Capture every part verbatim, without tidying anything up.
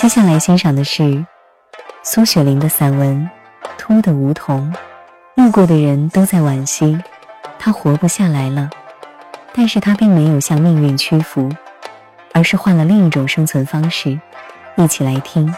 接下来欣赏的是苏雪龄的散文《秃的梧桐》。路过的人都在惋惜，他活不下来了，但是他并没有向命运屈服，而是换了另一种生存方式。一起来听。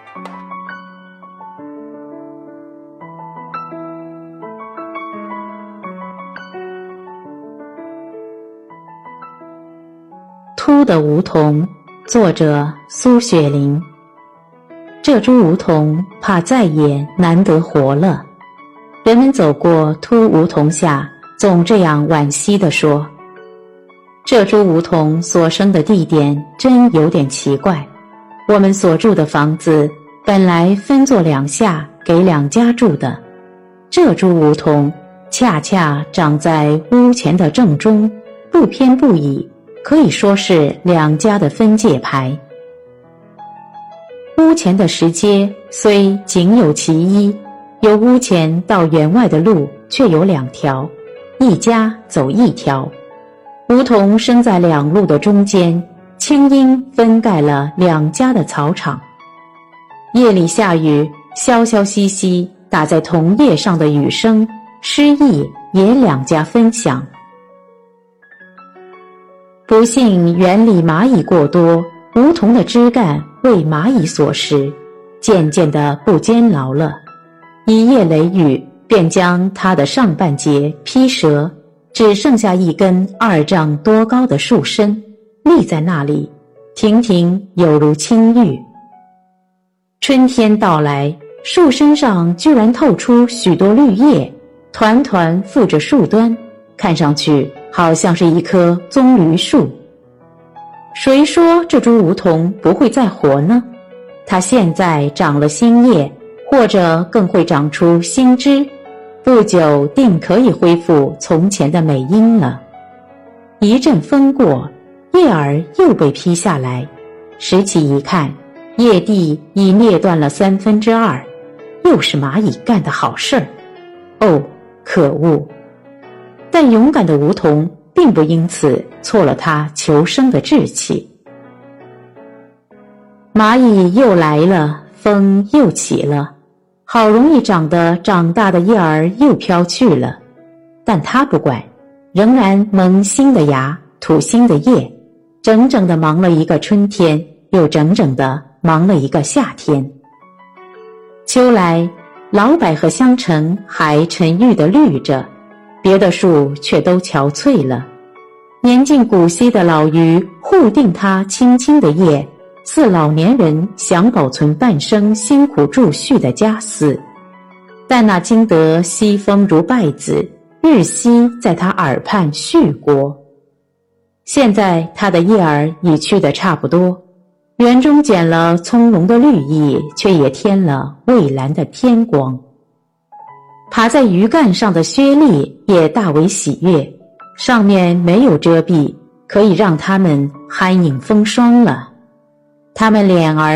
秃的梧桐，作者苏雪龄。这株梧桐怕再也难得活了，人们走过秃梧桐下，总这样惋惜地说：这株梧桐所生的地点真有点奇怪，我们所住的房子本来分作两下给两家住的，这株梧桐恰恰长在屋前的正中，不偏不倚，可以说是两家的分界牌。屋前的石阶虽仅有其一，由屋前到园外的路却有两条，一家走一条。梧桐生在两路的中间，青荫分盖了两家的草场。夜里下雨，潇潇兮兮打在桐叶上的雨声，诗意也两家分享。不幸园里蚂蚁过多，梧桐的枝干为蚂蚁所食，渐渐地不坚牢了。一夜雷雨便将它的上半截劈折，只剩下一根二丈多高的树身立在那里，亭亭有如青玉。春天到来，树身上居然透出许多绿叶，团团附着树端，看上去好像是一棵棕榈树。谁说这株梧桐不会再活呢？它现在长了新叶，或者更会长出新枝，不久定可以恢复从前的美音了。一阵风过，叶儿又被劈下来，拾起一看，叶蒂已裂断了三分之二，又是蚂蚁干的好事儿。哦，可恶！但勇敢的梧桐并不因此错了它求生的志气。蚂蚁又来了，风又起了，好容易长得长大的叶儿又飘去了，但它不管，仍然萌新的芽，吐新的叶，整整的忙了一个春天，又整整的忙了一个夏天。秋来，老柏和香橙还沉郁地绿着，别的树却都憔悴了。年近古稀的老榆护定它青青的叶，似老年人想保存半生辛苦筑蓄的家私。但那经得西风如败子，日夕在它耳畔续过。现在它的叶儿已去得差不多，园中减了葱茏的绿意，却也添了蔚蓝的天光。爬在榆干上的薛栗也大为喜悦，上面没有遮蔽，可以让它们酣饮风霜了。它们脸儿